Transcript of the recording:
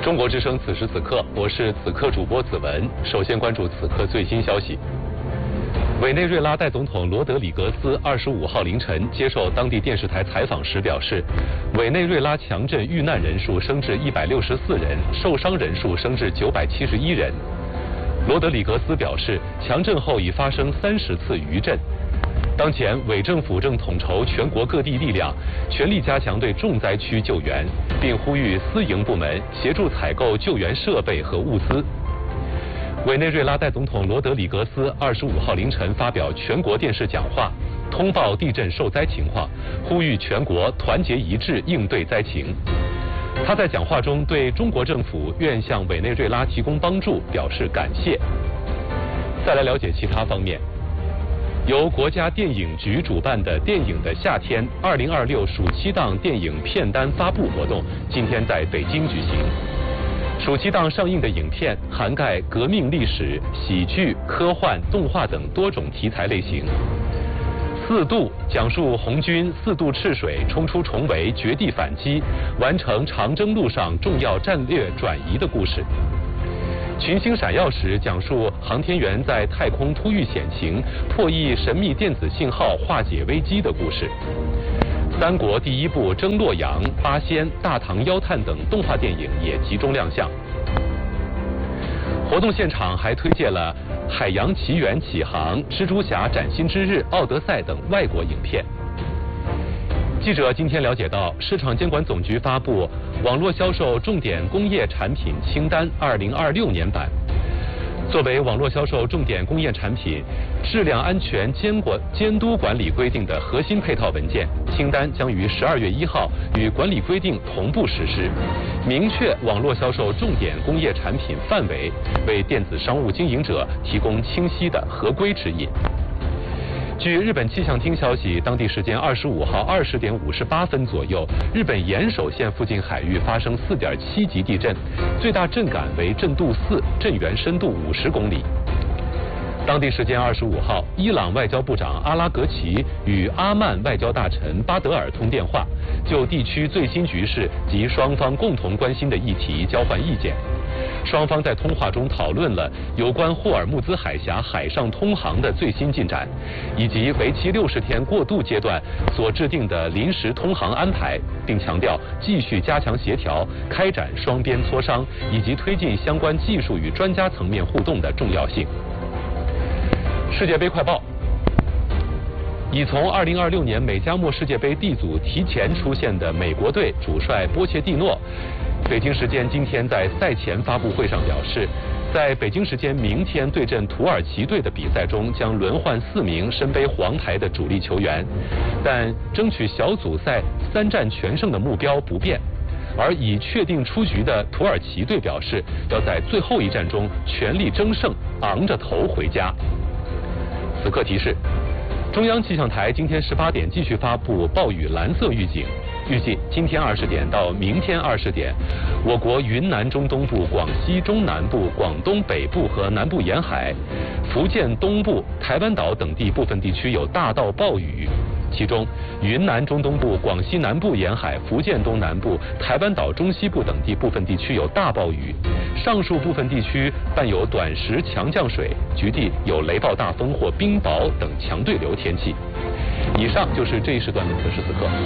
中国之声此时此刻，我是此刻主播子文。首先关注此刻最新消息。委内瑞拉代总统罗德里格斯25号凌晨接受当地电视台采访时表示，委内瑞拉强震遇难人数升至164人，受伤人数升至971人。罗德里格斯表示，强震后已发生30次余震。当前，委政府正统筹全国各地力量，全力加强对重灾区救援，并呼吁私营部门协助采购救援设备和物资。委内瑞拉代总统罗德里格斯25号凌晨发表全国电视讲话，通报地震受灾情况，呼吁全国团结一致应对灾情。他在讲话中对中国政府愿向委内瑞拉提供帮助表示感谢。再来了解其他方面。由国家电影局主办的电影的夏天2026暑期档电影片单发布活动今天在北京举行。暑期档上映的影片涵盖革命历史、喜剧、科幻、动画等多种题材类型。4渡讲述红军4渡赤水冲出重围绝地反击，完成长征路上重要战略转移的故事。群星闪耀时讲述航天员在太空突遇险情，破译神秘电子信号，化解危机的故事。三国第一部征洛阳、八仙、大唐妖探等动画电影也集中亮相。活动现场还推介了《海洋奇缘启航》、《蜘蛛侠崭新之日》、《奥德赛》等外国影片。记者今天了解到，市场监管总局发布网络销售重点工业产品清单2026年版。作为网络销售重点工业产品质量安全监督管理规定的核心配套文件，清单将于12月1号与管理规定同步实施，明确网络销售重点工业产品范围，为电子商务经营者提供清晰的合规指引。据日本气象厅消息，当地时间25号20点58分左右，日本岩手县附近海域发生4.7级地震，最大震感为震度4，震源深度50公里。当地时间25号，伊朗外交部长阿拉格齐与阿曼外交大臣巴德尔通电话，就地区最新局势及双方共同关心的议题交换意见。双方在通话中讨论了有关霍尔木兹海峡海上通航的最新进展，以及为期60天过渡阶段所制定的临时通航安排，并强调继续加强协调、开展双边磋商以及推进相关技术与专家层面互动的重要性。世界杯快报。已从2026年美加墨世界杯 D 组提前出现的美国队主帅波切蒂诺，北京时间今天在赛前发布会上表示，在北京时间明天对阵土耳其队的比赛中将轮换4名身背黄牌的主力球员，但争取小组赛3战全胜的目标不变。而已确定出局的土耳其队表示，要在最后一战中全力争胜，昂着头回家。此刻提示，中央气象台今天18点继续发布暴雨蓝色预警，预计今天20点到明天20点，我国云南中东部、广西中南部、广东北部和南部沿海、福建东部、台湾岛等地部分地区有大到暴雨。其中，云南中东部、广西南部沿海、福建东南部、台湾岛中西部等地部分地区有大暴雨，上述部分地区伴有短时强降水，局地有雷暴大风或冰雹等强对流天气。以上就是这一时段的此时此刻。